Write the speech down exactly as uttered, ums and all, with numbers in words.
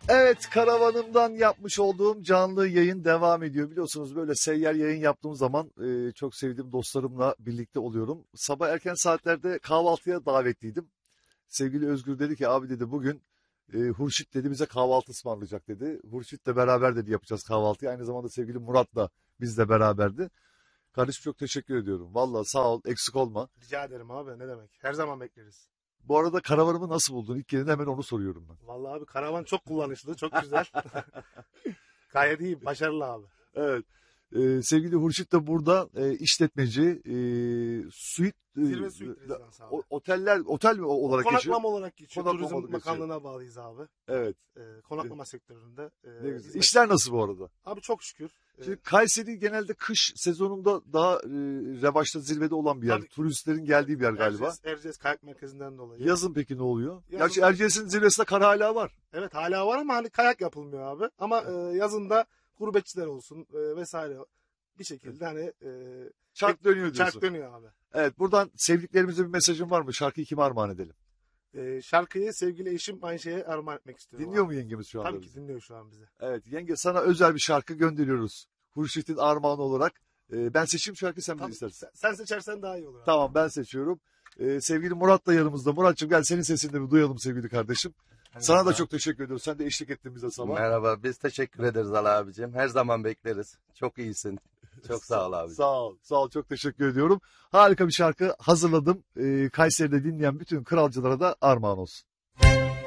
Evet, karavanımdan yapmış olduğum canlı yayın devam ediyor. Biliyorsunuz böyle seyyar yayın yaptığım zaman e, çok sevdiğim dostlarımla birlikte oluyorum. Sabah erken saatlerde kahvaltıya davetliydim. Sevgili Özgür dedi ki abi dedi bugün e, Hurşit dedi bize kahvaltı ısmarlayacak dedi. Hurşit'le beraber dedi yapacağız kahvaltıyı. Aynı zamanda sevgili Murat da bizle beraberdi. Kardeşim çok teşekkür ediyorum. Vallahi sağ ol, eksik olma. Rica ederim abi, ne demek. Her zaman bekleriz. Bu arada karavanımı nasıl buldun? İlk gelin hemen onu soruyorum ben. Vallahi abi karavan çok kullanışlı, çok güzel. Gayet iyi, başarılı abi. Evet. Ee, sevgili Hurşit de burada e, işletmeci, e, suite, e, Zirve Suite Rezidans abi. o- oteller, otel mi olarak geçiyor? Konaklama olarak geçiyor. Konaklama Turizm olarak geçiyor. Bakanlığı'na bağlıyız abi. Evet. Ee, konaklama sektöründe. e, Ne güzel. hizmet- İşler nasıl bu arada? Abi çok şükür. Ee, Şimdi Kayseri genelde kış sezonunda daha e, revaçta zirvede olan bir yer. Tabii. Turistlerin geldiği bir yer galiba. Erciyes, Erciyes Kayak Merkezi'nden dolayı. Yazın peki ne oluyor? Yazın- Gerçi Erciyes'in zirvesinde kar hala var. Evet hala var ama hani kayak yapılmıyor abi. Ama e, yazında gurbetçiler olsun e, vesaire bir şekilde hani e, Çark dönüyor diyorsun. çark dönüyor abi. Evet, buradan sevdiklerimize bir mesajın var mı? Şarkıyı kime armağan edelim? E, şarkıyı sevgili eşim Ayşe'ye armağan etmek istiyorum. Dinliyor abi. mu yengemiz şu anda Tabii ki bizi? dinliyor şu an bizi. Evet yenge, sana özel bir şarkı gönderiyoruz. Hurşit'in armağanı olarak. Ee, ben seçeyim şarkıyı, sen mi Tabii, istersin? sen, sen seçersen daha iyi olur abi. Tamam, ben seçiyorum. Ee, sevgili Murat da yanımızda. Murat'cığım gel senin sesini de bir duyalım sevgili kardeşim. Sana da çok teşekkür ediyoruz. Sen de eşlik ettin bize sabah. Merhaba, biz teşekkür ederiz Ali abicim. Her zaman bekleriz. Çok iyisin. Çok sağ ol abi. Sağ ol. Sağ ol. Çok teşekkür ediyorum. Harika bir şarkı hazırladım. Ee, Kayseri'de dinleyen bütün kralcılara da armağan olsun.